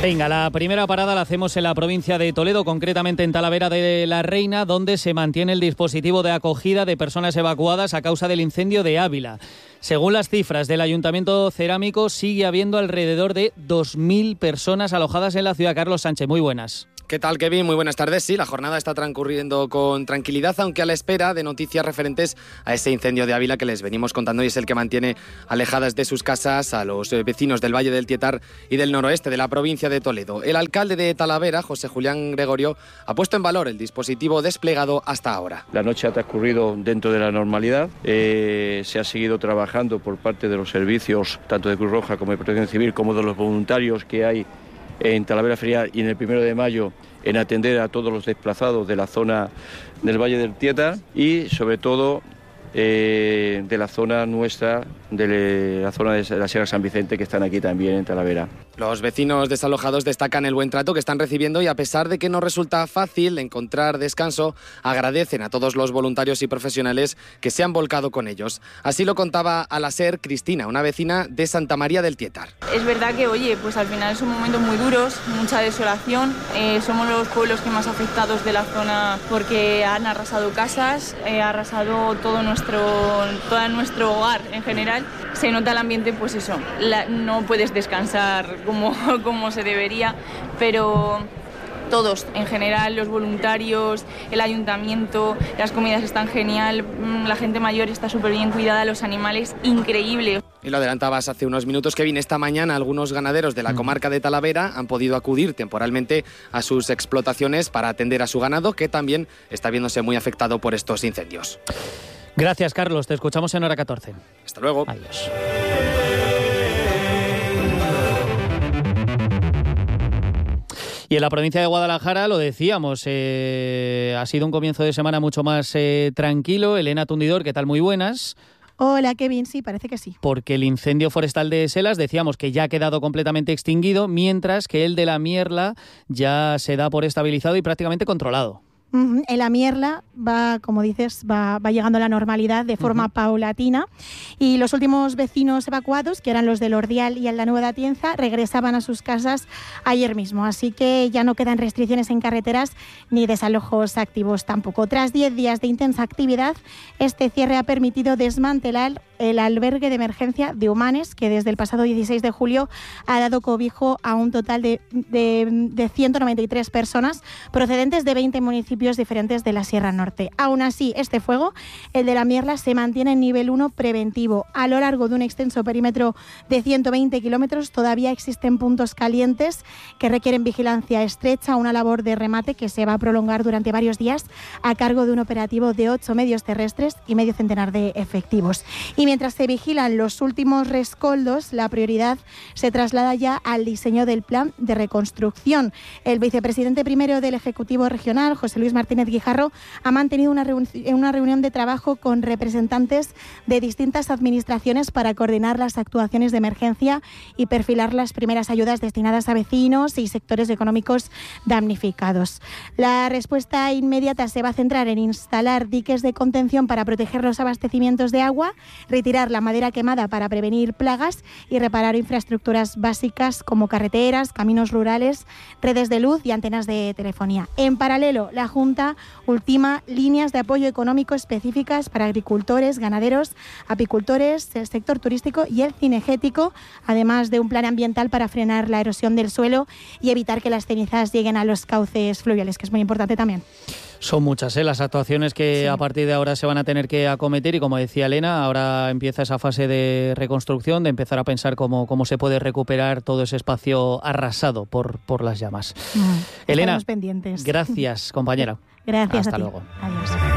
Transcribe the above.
Venga, la primera parada la hacemos en la provincia de Toledo, concretamente en Talavera de la Reina, donde se mantiene el dispositivo de acogida de personas evacuadas a causa del incendio de Ávila. Según las cifras del Ayuntamiento Cerámico, sigue habiendo alrededor de 2.000 personas alojadas en la ciudad. Carlos Sánchez, muy buenas. ¿Qué tal, Kevin? Muy buenas tardes. Sí, la jornada está transcurriendo con tranquilidad, aunque a la espera de noticias referentes a ese incendio de Ávila que les venimos contando y es el que mantiene alejadas de sus casas a los vecinos del Valle del Tietar y del noroeste de la provincia de Toledo. El alcalde de Talavera, José Julián Gregorio, ha puesto en valor el dispositivo desplegado hasta ahora. La noche ha transcurrido dentro de la normalidad. Se ha seguido trabajando por parte de los servicios, tanto de Cruz Roja como de Protección Civil, como de los voluntarios que hay en Talavera Ferial y en el 1 de mayo, en atender a todos los desplazados de la zona del Valle del Tietar y sobre todo de la zona nuestra, de la zona de la Sierra San Vicente, que están aquí también en Talavera. Los vecinos desalojados destacan el buen trato que están recibiendo y a pesar de que no resulta fácil encontrar descanso, agradecen a todos los voluntarios y profesionales que se han volcado con ellos. Así lo contaba a la SER Cristina, una vecina de Santa María del Tietar. Es verdad que, pues al final son momentos muy duros, mucha desolación. Somos los pueblos que más afectados de la zona porque han arrasado casas, arrasado todo nuestro hogar en general. Se nota el ambiente, pues eso, no puedes descansar como se debería, pero todos, en general, los voluntarios, el ayuntamiento, las comidas están genial, la gente mayor está súper bien cuidada, los animales, increíble. Y lo adelantabas hace unos minutos, Kevin, esta mañana algunos ganaderos de la comarca de Talavera han podido acudir temporalmente a sus explotaciones para atender a su ganado, que también está viéndose muy afectado por estos incendios. Gracias, Carlos. Te escuchamos en hora 14. Hasta luego. Adiós. Y en la provincia de Guadalajara, lo decíamos, ha sido un comienzo de semana mucho más tranquilo. Elena Tundidor, ¿qué tal? Muy buenas. Hola, Kevin, sí, parece que sí. Porque el incendio forestal de Selas, decíamos que ya ha quedado completamente extinguido, mientras que el de la Mierla ya se da por estabilizado y prácticamente controlado. En la Mierla va, como dices, va llegando a la normalidad de forma paulatina y los últimos vecinos evacuados, que eran los del Ordial y el la Nueva de Atienza, regresaban a sus casas ayer mismo, así que ya no quedan restricciones en carreteras ni desalojos activos tampoco. Tras 10 días de intensa actividad, este cierre ha permitido desmantelar el albergue de emergencia de Humanes, que desde el pasado 16 de julio ha dado cobijo a un total de 193 personas procedentes de 20 municipios diferentes de la Sierra Norte. Aún así, este fuego, el de la Mierla, se mantiene en nivel 1 preventivo. A lo largo de un extenso perímetro de 120 kilómetros todavía existen puntos calientes que requieren vigilancia estrecha, una labor de remate que se va a prolongar durante varios días a cargo de un operativo de 8 medios terrestres y medio centenar de efectivos. Y mientras se vigilan los últimos rescoldos, la prioridad se traslada ya al diseño del plan de reconstrucción. El vicepresidente primero del Ejecutivo Regional, José Luis Martínez Guijarro, ha mantenido una reunión de trabajo con representantes de distintas administraciones para coordinar las actuaciones de emergencia y perfilar las primeras ayudas destinadas a vecinos y sectores económicos damnificados. La respuesta inmediata se va a centrar en instalar diques de contención para proteger los abastecimientos de agua, retirar la madera quemada para prevenir plagas y reparar infraestructuras básicas como carreteras, caminos rurales, redes de luz y antenas de telefonía. En paralelo, la Junta ultima líneas de apoyo económico específicas para agricultores, ganaderos, apicultores, el sector turístico y el cinegético, además de un plan ambiental para frenar la erosión del suelo y evitar que las cenizas lleguen a los cauces fluviales, que es muy importante también. Son muchas las actuaciones que a partir de ahora se van a tener que acometer y, como decía Elena, ahora empieza esa fase de reconstrucción, de empezar a pensar cómo se puede recuperar todo ese espacio arrasado por las llamas. Elena, pendientes. Gracias, compañera. Gracias. Hasta a ti. luego. Adiós.